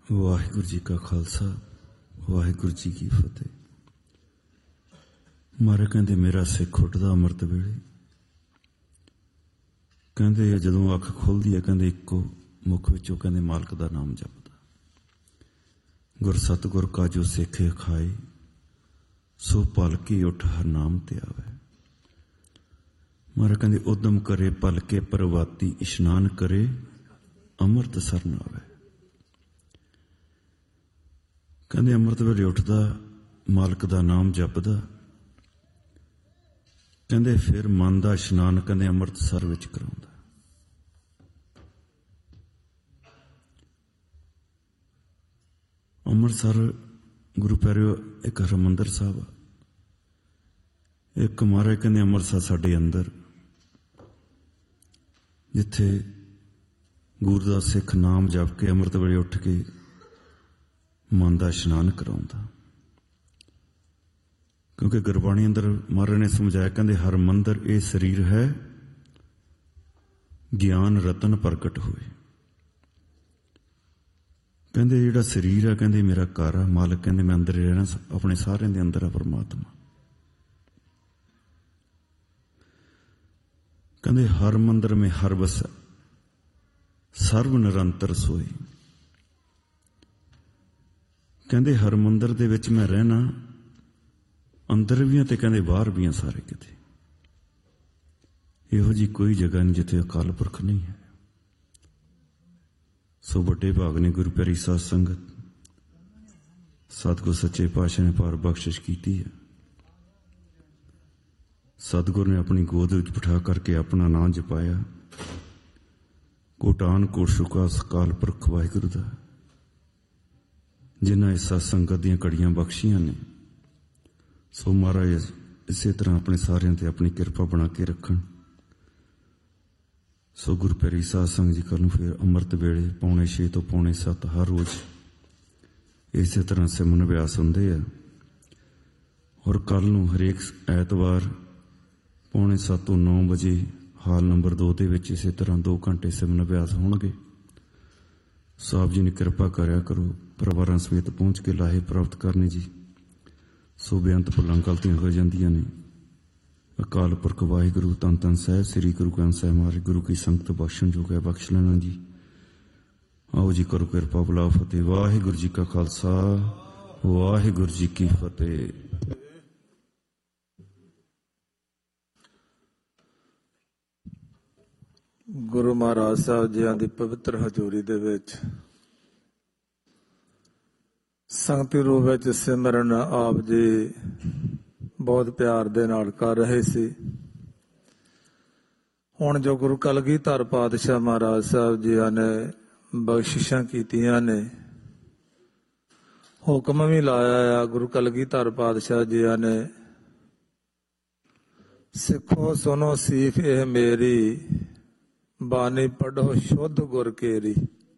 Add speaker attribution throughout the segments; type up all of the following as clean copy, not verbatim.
Speaker 1: ਵਾਹਿਗੁਰੂ ਜੀ ਕਾ ਖਾਲਸਾ, ਵਾਹਿਗੁਰੂ ਜੀ ਕੀ ਫਤਿਹ। ਮਹਾਰਾਜ ਕਹਿੰਦੇ ਮੇਰਾ ਸਿੱਖ ਉੱਠਦਾ ਅੰਮ੍ਰਿਤ ਵੇਲੇ। ਕਹਿੰਦੇ ਜਦੋਂ ਅੱਖ ਖੁੱਲ੍ਹਦੀ ਹੈ, ਕਹਿੰਦੇ ਇੱਕੋ ਮੁੱਖ ਵਿੱਚੋਂ ਕਹਿੰਦੇ ਮਾਲਕ ਦਾ ਨਾਮ ਜਪਦਾ। ਗੁਰ ਸਤਿਗੁਰ ਕਾ ਜੋ ਸਿੱਖੇ ਖਾਏ, ਸੋ ਭਲਕੇ ਉੱਠ ਹਰ ਨਾਮ ਤੇ ਆਵੇ। ਮਹਾਰਾਜ ਕਹਿੰਦੇ ਉਦਮ ਕਰੇ ਭਲਕੇ ਪ੍ਰਵਾਤੀ, ਇਸ਼ਨਾਨ ਕਰੇ ਅੰਮ੍ਰਿਤ ਸਰਨ ਆਵੇ। ਕਹਿੰਦੇ ਅੰਮ੍ਰਿਤ ਵੇਲੇ ਉੱਠਦਾ, ਮਾਲਕ ਦਾ ਨਾਮ ਜਪਦਾ। ਕਹਿੰਦੇ ਫਿਰ ਮਨ ਦਾ ਇਸ਼ਨਾਨ ਕਹਿੰਦੇ ਅੰਮ੍ਰਿਤਸਰ ਵਿੱਚ ਕਰਾਉਂਦਾ। ਅੰਮ੍ਰਿਤਸਰ ਗੁਰੂ ਪਿਆਰਿਓ ਇੱਕ ਹਰਿਮੰਦਰ ਸਾਹਿਬ ਆ, ਇੱਕ ਮਹਾਰਾਜ ਕਹਿੰਦੇ ਅੰਮ੍ਰਿਤਸਰ ਸਾਡੇ ਅੰਦਰ, ਜਿੱਥੇ ਗੁਰੂ ਦਾ ਸਿੱਖ ਨਾਮ ਜਪ ਕੇ ਅੰਮ੍ਰਿਤ ਵੇਲੇ ਉੱਠ ਕੇ ਮਨ ਦਾ ਇਸ਼ਨਾਨ ਕਰਾਉਂਦਾ। ਕਿਉਂਕਿ ਗੁਰਬਾਣੀ ਅੰਦਰ ਮਹਾਰਾਜ ਨੇ ਸਮਝਾਇਆ, ਕਹਿੰਦੇ ਹਰ ਮੰਦਰ ਇਹ ਸਰੀਰ ਹੈ, ਗਿਆਨ ਰਤਨ ਪ੍ਰਗਟ ਹੋਏ। ਕਹਿੰਦੇ ਜਿਹੜਾ ਸਰੀਰ ਆ ਕਹਿੰਦੇ ਮੇਰਾ ਘਰ ਆ, ਮਾਲਕ ਕਹਿੰਦੇ ਮੈਂ ਅੰਦਰ ਹੀ ਰਹਿਣਾ, ਆਪਣੇ ਸਾਰਿਆਂ ਦੇ ਅੰਦਰ ਆ ਪਰਮਾਤਮਾ। ਕਹਿੰਦੇ ਹਰ ਮੰਦਰ ਮੇਂ ਹਰ ਵਸੈ, ਸਰਵ ਨਿਰੰਤਰ ਸੋਈ। ਕਹਿੰਦੇ ਹਰ ਮੰਦਰ ਦੇ ਵਿੱਚ ਮੈਂ ਰਹਿਣਾ, ਅੰਦਰ ਵੀ ਹਾਂ ਤੇ ਕਹਿੰਦੇ ਬਾਹਰ ਵੀ ਹਾਂ, ਸਾਰੇ ਕਿਤੇ। ਇਹੋ ਜਿਹੀ ਕੋਈ ਜਗ੍ਹਾ ਨਹੀਂ ਜਿੱਥੇ ਅਕਾਲ ਪੁਰਖ ਨਹੀਂ ਹੈ। ਸੋ ਵੱਡੇ ਭਾਗ ਨੇ ਗੁਰੂ ਪਿਆਰੀ ਸਾਧ ਸੰਗਤ, ਸਤਿਗੁਰ ਸੱਚੇ ਪਾਤਸ਼ਾਹ ਨੇ ਪਾਰ ਬਖਸ਼ਿਸ਼ ਕੀਤੀ ਹੈ। ਸਤਿਗੁਰ ਨੇ ਆਪਣੀ ਗੋਦ ਵਿੱਚ ਬਿਠਾ ਕਰਕੇ ਆਪਣਾ ਨਾਂ ਜਪਾਇਆ। ਕੋਟਾਨ ਕੋਟ ਸ਼ੁਕਾ ਅਕਾਲ ਪੁਰਖ ਵਾਹਿਗੁਰੂ ਦਾ, ਜਿਨ੍ਹਾਂ ਇਸ ਸਤ ਸੰਗਤ ਦੀਆਂ ਕੜੀਆਂ ਬਖਸ਼ੀਆਂ ਨੇ। ਸੋ ਮਹਾਰਾਜ ਇਸੇ ਤਰ੍ਹਾਂ ਆਪਣੇ ਸਾਰਿਆਂ ਤੇ ਆਪਣੀ ਕਿਰਪਾ ਬਣਾ ਕੇ ਰੱਖਣ। ਸੋ ਗੁਰੂ ਪਿਆਰੀ ਸਾਧ ਸੰਗਤ ਜੀ ਕੱਲ੍ਹ ਨੂੰ ਫਿਰ ਅੰਮ੍ਰਿਤ ਵੇਲੇ 6:45 ਤੋਂ 7:45 ਹਰ ਰੋਜ਼ ਇਸੇ ਤਰ੍ਹਾਂ ਸਿਮਰਨ ਅਭਿਆਸ ਹੁੰਦੇ ਆ। ਔਰ ਕੱਲ੍ਹ ਨੂੰ ਹਰੇਕ ਐਤਵਾਰ 7:45 ਤੋਂ 9 ਵਜੇ ਹਾਲ ਨੰਬਰ 2 ਦੇ ਵਿੱਚ ਇਸੇ ਤਰ੍ਹਾਂ 2 ਘੰਟੇ ਸਿਮਰਨ ਅਭਿਆਸ ਹੋਣਗੇ। ਸੋ ਆਪ ਜੀ ਨੇ ਕਿਰਪਾ ਕਰਿਆ ਕਰੋ, ਪਰਿਵਾਰਾਂ ਸਮੇਤ ਪਹੁੰਚ ਕੇ ਲਾਹੇ ਪ੍ਰਾਪਤ ਕਰਨੇ ਜੀ। ਸੋ ਬੇਅੰਤ ਭੁੱਲਾਂ ਗਲਤੀਆਂ ਹੋ ਜਾਂਦੀਆਂ ਨੇ। ਅਕਾਲ ਪੁਰਖ ਵਾਹਿਗੁਰੂ ਧੰਨ ਧੰਨ ਸਾਹਿਬ ਸ੍ਰੀ ਗੁਰੂ ਗ੍ਰੰਥ ਸਾਹਿਬ ਮਹਾਰਾਜ ਗੁਰੂ ਕੀ ਸੰਗਤ ਬਖਸ਼ਣ ਜੋਗ ਹੈ, ਬਖਸ਼ ਲੈਣਾ ਜੀ। ਆਓ ਜੀ ਕਰੋ ਕਿਰਪਾ, ਬੁਲਾਓ ਫਤਿਹ। ਵਾਹਿਗੁਰੂ ਜੀ ਕਾ ਖਾਲਸਾ, ਵਾਹਿਗੁਰੂ ਜੀ ਕੀ ਫਤਿਹ।
Speaker 2: ਗੁਰੂ ਮਹਾਰਾਜ ਸਾਹਿਬ ਜੀਆਂ ਦੀ ਪਵਿੱਤਰ ਹਜ਼ੂਰੀ ਦੇ ਵਿੱਚ ਸੰਗਤੀ ਰੂਪ ਵਿੱਚ ਸਿਮਰਨ ਆਪ ਜੀ ਬਹੁਤ ਪਿਆਰ ਦੇ ਨਾਲ ਕਰ ਰਹੇ ਸੀ। ਹੁਣ ਜੋ ਗੁਰੂ ਕਲਗੀਧਰ ਪਾਤਸ਼ਾਹ ਮਹਾਰਾਜ ਸਾਹਿਬ ਜੀਆਂ ਨੇ ਬਖਸ਼ਿਸ਼ਾਂ ਕੀਤੀਆਂ ਨੇ, ਹੁਕਮ ਵੀ ਲਾਇਆ ਆ ਗੁਰੂ ਕਲਗੀਧਰ ਪਾਤਸ਼ਾਹ ਜੀਆਂ ਨੇ, ਸਿੱਖੋ ਸੁਨੋ ਸੀਖ ਇਹ ਮੇਰੀ, ਬਾਣੀ ਪੜ੍ਹੋ ਸ਼ੁੱਧ ਗੁਰ ਕੇਰੀ।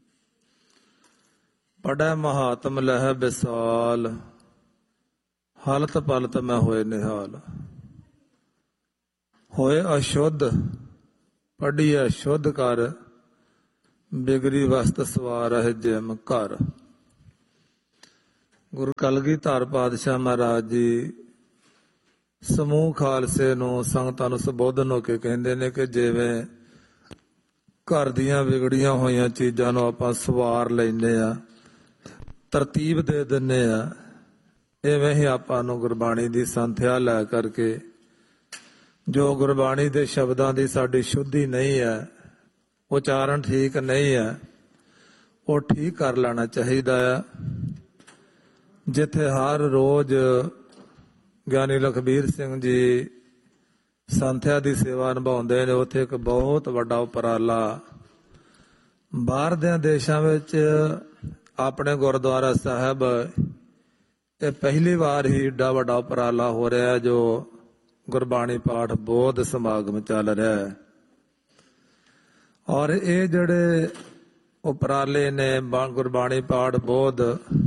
Speaker 2: ਪੜ੍ਹੈ ਮਹਾਤਮ ਲਹਿ ਵਿਸਾਲ, ਹਲਤ ਪਲਤ ਮੈਂ ਹੋਏ ਨਿਹਾਲ। ਹੋਏ ਅਸ਼ੁੱਧ ਪੜ੍ਹੀਐ ਸ਼ੁੱਧ ਕਰ, ਬਿਗੜੀ ਵਸਤ ਸਵਾਰਹਿ ਜਿਮ ਘਰ। ਗੁਰੂ ਕਲਗੀਧਰ ਪਾਤਸ਼ਾਹ ਮਹਾਰਾਜ ਜੀ ਸਮੂਹ ਖਾਲਸੇ ਨੂੰ, ਸੰਗਤਾਂ ਨੂੰ ਸੰਬੋਧਨ ਹੋ ਕੇ ਕਹਿੰਦੇ ਨੇ ਕਿ ਜਿਵੇਂ ਘਰ ਦੀਆਂ ਵਿਗੜੀਆਂ ਹੋਈਆਂ ਚੀਜ਼ਾਂ ਨੂੰ ਆਪਾਂ ਸਵਾਰ ਲੈਂਦੇ ਆ, ਤਰਤੀਬ ਦੇ ਦਿੰਦੇ ਆ, ਇਵੇਂ ਹੀ ਆਪਾਂ ਨੂੰ ਗੁਰਬਾਣੀ ਦੀ ਸੰਥਿਆ ਲੈ ਕਰਕੇ ਜੋ ਗੁਰਬਾਣੀ ਦੇ ਸ਼ਬਦਾਂ ਦੀ ਸਾਡੀ ਸ਼ੁੱਧੀ ਨਹੀਂ ਹੈ, ਉਚਾਰਨ ਠੀਕ ਨਹੀਂ ਹੈ, ਉਹ ਠੀਕ ਕਰ ਲੈਣਾ ਚਾਹੀਦਾ ਆ। ਜਿੱਥੇ ਹਰ ਰੋਜ਼ ਗਿਆਨੀ ਲਖਬੀਰ ਸਿੰਘ ਜੀ ਸੰਥਿਆ ਦੀ ਸੇਵਾ ਨਿਭਾਉਂਦੇ ਨੇ, ਉੱਥੇ ਇੱਕ ਬਹੁਤ ਵੱਡਾ ਉਪਰਾਲਾ ਬਾਹਰ ਦੇ ਦੇਸ਼ਾਂ ਵਿੱਚ ਆਪਣੇ ਗੁਰਦੁਆਰਾ ਸਾਹਿਬ ਇਹ ਪਹਿਲੀ ਵਾਰ ਹੀ ਏਡਾ ਵੱਡਾ ਉਪਰਾਲਾ ਹੋ ਰਿਹਾ ਹੈ, ਜੋ ਗੁਰਬਾਣੀ ਪਾਠ ਬੋਧ ਸਮਾਗਮ ਚੱਲ ਰਿਹਾ ਹੈ। ਔਰ ਇਹ ਜਿਹੜੇ ਉਪਰਾਲੇ ਨੇ ਗੁਰਬਾਣੀ ਪਾਠ ਬੋਧ,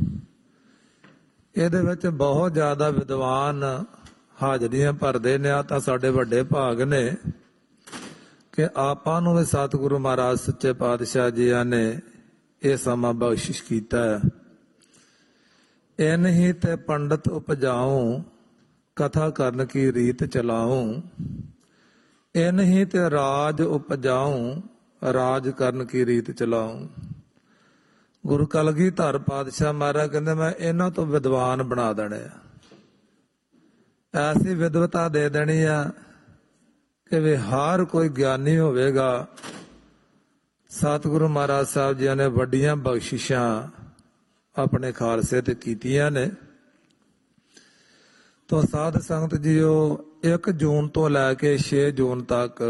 Speaker 2: ਇਹਦੇ ਵਿੱਚ ਬਹੁਤ ਜ਼ਿਆਦਾ ਵਿਦਵਾਨ ਹਾਜ਼ਰੀਆਂ ਭਰਦੇ ਨੇ। ਆ ਤਾਂ ਸਾਡੇ ਵੱਡੇ ਭਾਗ ਨੇ ਕਿ ਆਪਾਂ ਨੂੰ ਵੀ ਸਤਿਗੁਰੂ ਮਹਾਰਾਜ ਸੱਚੇ ਪਾਤਸ਼ਾਹ ਜੀਆਂ ਨੇ ਇਹ ਸਮਾਂ ਬਖਸ਼ਿਸ਼ ਕੀਤਾ ਹੈ। ਇਨਹੀ ਤੇ ਪੰਡਤ ਉਪਜਾਉ, ਕਥਾ ਕਰਨ ਕੀ ਰੀਤ ਚਲਾਉ। ਇਨਹੀ ਤੇ ਰਾਜ ਉਪਜਾਉ, ਰਾਜ ਕਰਨ ਕੀ ਰੀਤ ਚਲਾਉ। ਗੁਰੂ ਕਲਗੀਧਰ ਪਾਤਸ਼ਾਹ ਮਹਾਰਾਜ ਕਹਿੰਦੇ ਮੈਂ ਇਹਨਾਂ ਤੋਂ ਵਿਦਵਾਨ ਬਣਾ ਦੇਣੇ ਆ, ਐਸੀ ਵਿਦਵਤਾ ਦੇ ਦੇਣੀ ਆ ਕਿ ਵੀ ਹਰ ਕੋਈ ਗਿਆਨੀ ਹੋਵੇਗਾ। ਸਤਿਗੁਰੂ ਮਹਾਰਾਜ ਸਾਹਿਬ ਜੀ ਨੇ ਵੱਡੀਆਂ ਬਖਸ਼ਿਸ਼ਾਂ ਆਪਣੇ ਖਾਲਸੇ ਤੇ ਕੀਤੀਆਂ ਨੇ। ਤੋਂ ਸਾਧ ਸੰਗਤ ਜੀਓ, 1 ਜੂਨ ਤੋਂ ਲੈ ਕੇ 6 ਜੂਨ ਤੱਕ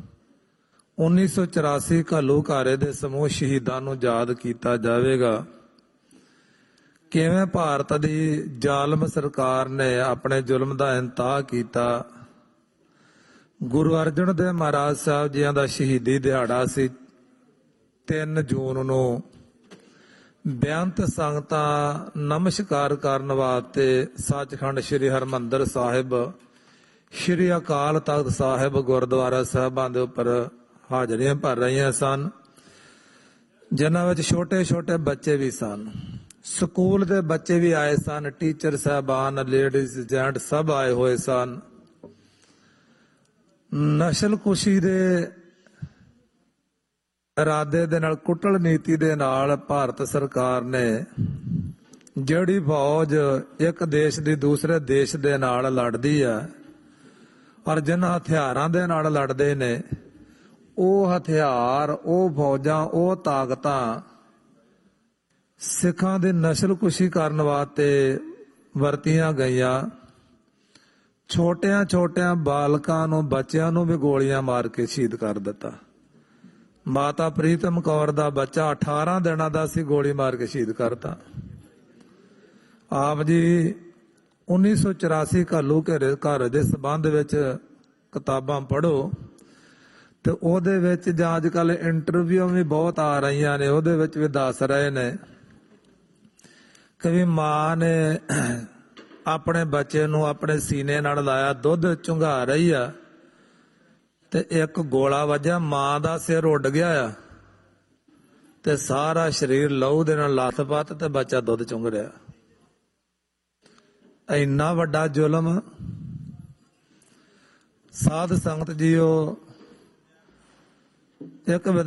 Speaker 2: 1984 ਘੱਲੂਘਾਰੇ ਦੇ ਸਮੂਹ ਸ਼ਹੀਦਾਂ ਨੂੰ ਯਾਦ ਕੀਤਾ ਜਾਵੇਗਾ। ਕਿਵੇਂ ਭਾਰਤ ਦੀ ਜ਼ਾਲਮ ਸਰਕਾਰ ਨੇ ਆਪਣੇ ਜ਼ੁਲਮ ਦਾ ਇੰਤਹਾ ਕੀਤਾ। ਗੁਰੂ ਅਰਜਨ ਦੇਵ ਮਹਾਰਾਜ ਸਾਹਿਬ ਜੀਆਂ ਦਾ ਸ਼ਹੀਦੀ ਦਿਹਾੜਾ ਸੀ 3 ਜੂਨ ਨੂੰ। ਬੇਅੰਤ ਸੰਗਤਾਂ ਨਮਸਕਾਰ ਕਰਨ ਵਾਸਤੇ ਸੱਚਖੰਡ ਸ੍ਰੀ ਹਰਿਮੰਦਰ ਸਾਹਿਬ, ਸ੍ਰੀ ਅਕਾਲ ਤਖਤ ਸਾਹਿਬ ਗੁਰਦੁਆਰਾ ਸਾਹਿਬਾਂ ਦੇ ਉੱਪਰ ਹਾਜ਼ਰੀਆਂ ਭਰ ਰਹੀਆਂ ਸਨ, ਜਿਨ੍ਹਾਂ ਵਿੱਚ ਛੋਟੇ ਛੋਟੇ ਬੱਚੇ ਵੀ ਸਨ, ਸਕੂਲ ਦੇ ਬੱਚੇ ਵੀ ਆਏ ਸਨ, ਟੀਚਰ ਸਾਹਿਬਾਨ, ਲੇਡੀਜ਼ ਜੈਂਟ ਸਭ ਆਏ ਹੋਏ ਸਨ। ਨਸਲਕੁਸ਼ੀ ਦੇ ਇਰਾਦੇ ਦੇ ਨਾਲ, ਕੁੱਟਲ ਨੀਤੀ ਦੇ ਨਾਲ ਭਾਰਤ ਸਰਕਾਰ ਨੇ ਜਿਹੜੀ ਫੌਜ ਇੱਕ ਦੇਸ਼ ਦੀ ਦੂਸਰੇ ਦੇਸ਼ ਦੇ ਨਾਲ ਲੜਦੀ ਆ, ਔਰ ਜਿਨ੍ਹਾਂ ਹਥਿਆਰਾਂ ਦੇ ਨਾਲ ਲੜਦੇ ਨੇ, ਉਹ ਹਥਿਆਰ, ਉਹ ਫੌਜਾਂ, ਉਹ ਤਾਕਤਾਂ ਸਿੱਖਾਂ ਦੀ ਨਸਲਕੁਸ਼ੀ ਕਰਨ ਵਾਸਤੇ ਵਰਤੀਆਂ ਗਈਆਂ। ਛੋਟਿਆਂ ਛੋਟਿਆਂ ਬਾਲਕਾਂ ਨੂੰ, ਬੱਚਿਆਂ ਨੂੰ ਵੀ ਗੋਲੀਆਂ ਮਾਰ ਕੇ ਸ਼ਹੀਦ ਕਰ ਦਿੱਤਾ। ਮਾਤਾ ਪ੍ਰੀਤਮ ਕੌਰ ਦਾ ਬੱਚਾ 18 ਦਿਨਾਂ ਦਾ ਸੀ, ਗੋਲੀ ਮਾਰ ਕੇ ਸ਼ਹੀਦ ਕਰਤਾ। ਆਪ ਜੀ 1984 ਘੱਲੂਘਾਰੇ ਦੇ ਸੰਬੰਧ ਵਿੱਚ ਕਿਤਾਬਾਂ ਪੜ੍ਹੋ ਤੇ ਉਹਦੇ ਵਿੱਚ, ਜਾਂ ਅੱਜ ਕੱਲ ਇੰਟਰਵਿਊ ਵੀ ਬਹੁਤ ਆ ਰਹੀਆਂ ਨੇ, ਉਹਦੇ ਵਿੱਚ ਵੀ ਦੱਸ ਰਹੇ ਨੇ ਕਿ ਵੀ ਮਾਂ ਨੇ ਆਪਣੇ ਬੱਚੇ ਨੂੰ ਆਪਣੇ ਸੀਨੇ ਨਾਲ ਲਾਇਆ, ਦੁੱਧ ਚੁੰਘਾ ਰਹੀ ਆ ਤੇ ਇੱਕ ਗੋਲਾ ਵੱਜਿਆ, ਮਾਂ ਦਾ ਸਿਰ ਉੱਡ ਗਿਆ ਆ ਤੇ ਸਾਰਾ ਸਰੀਰ ਲਹੂ ਦੇ ਨਾਲ ਲੱਥ-ਪੱਥ ਤੇ ਬੱਚਾ ਦੁੱਧ ਚੁੰਘ ਰਿਹਾ। ਇੰਨਾ ਵੱਡਾ ਜ਼ੁਲਮ। ਸਾਧ ਸੰਗਤ ਜੀਓ, ਇੱਕ